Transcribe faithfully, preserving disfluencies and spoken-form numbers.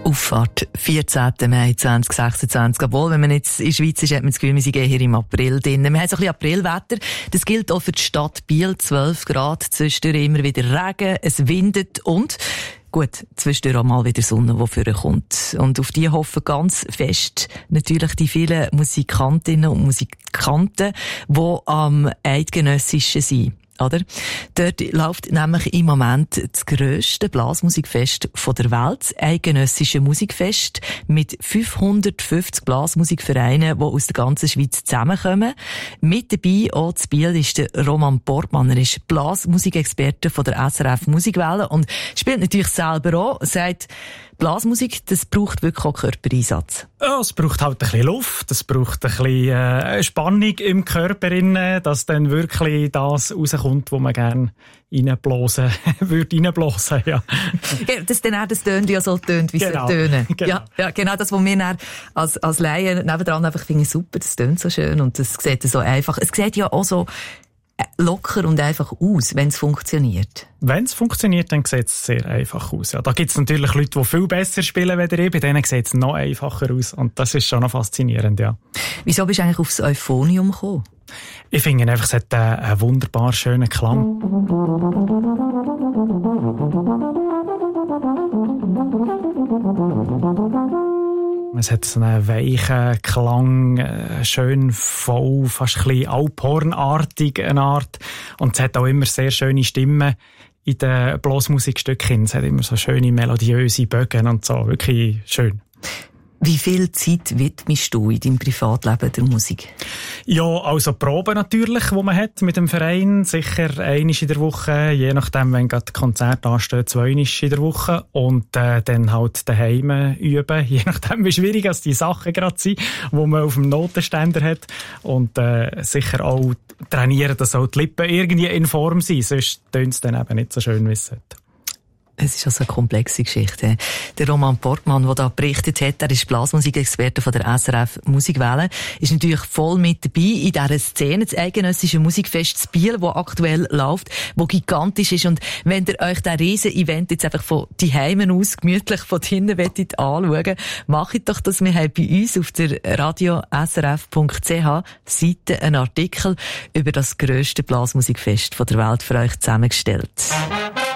Auffahrt, vierzehnten Mai zweitausendsechsundzwanzig. Obwohl, wenn man jetzt in der Schweiz ist, hat man das Gefühl, wir sind eher im April drin. Wir haben so ein bisschen Aprilwetter. Das gilt auch für die Stadt Biel. zwölf Grad, zwischendurch immer wieder Regen, es windet und gut, zwischendurch auch mal wieder Sonne, die vorkommt. Und auf die hoffen ganz fest natürlich die vielen Musikantinnen und Musikanten, die am Eidgenössischen sind. Oder? Dort läuft nämlich im Moment das grösste Blasmusikfest von der Welt, das Eidgenössische Musikfest, mit fünfhundertfünfzig Blasmusikvereinen, die aus der ganzen Schweiz zusammenkommen. Mit dabei auch zu Biel ist der Roman Portmann. Er ist Blasmusikexperte von der S R F Musikwelle und spielt natürlich selber auch, sagt, Blasmusik, das braucht wirklich auch Körpereinsatz. Ja, es braucht halt ein bisschen Luft, es braucht ein bisschen äh, Spannung im Körper, dass dann wirklich das rauskommt, was man gerne reinblasen würde, reinblasen, ja. Das dann auch das tönt, wie es so tönt, wie genau. es tönen. Genau. Ja, ja, genau das, was wir dann als, als Laien nebendran einfach finden, super, das tönt so schön und das sieht so einfach, es sieht ja auch so locker und einfach aus, wenn es funktioniert. Wenn es funktioniert, dann sieht es sehr einfach aus. Ja, da gibt es natürlich Leute, die viel besser spielen als ich. Bei denen sieht es noch einfacher aus. Und das ist schon noch faszinierend, ja. Wieso bist du eigentlich aufs Euphonium gekommen? Ich finde einfach, es hat einen, einen wunderbar schönen Klang. Es hat so einen weichen Klang, äh, schön voll, fast ein bisschen alphornartig eine Art. Und es hat auch immer sehr schöne Stimmen in den Blasmusikstücken. Es hat immer so schöne melodiöse Bögen und so. Wirklich schön. Wie viel Zeit widmest du in deinem Privatleben der Musik? Ja, also Proben natürlich, die man hat mit dem Verein. Sicher einmal in der Woche, je nachdem, wenn gerade Konzerte anstehen, zweimal in der Woche. Und äh, dann halt daheim üben, je nachdem, wie schwierig es die Sachen gerade sind, die man auf dem Notenständer hat. Und äh, sicher auch trainieren, dass auch die Lippen irgendwie in Form sind. Sonst tönt es dann eben nicht so schön, wie es sollte. Es ist also eine komplexe Geschichte. Der Roman Portmann, der da berichtet hat, er ist Blasmusikexperte von der S R F Musikwelle, ist natürlich voll mit dabei in dieser Szene, das Eidgenössische Musikfest in Biel, das aktuell läuft, das gigantisch ist. Und wenn ihr euch diesen riesen Event jetzt einfach von daheim aus gemütlich von hinten wollt anschauen, macht doch das. Wir haben bei uns auf der radio s r f punkt c h Seite einen Artikel über das grösste Blasmusikfest von der Welt für euch zusammengestellt.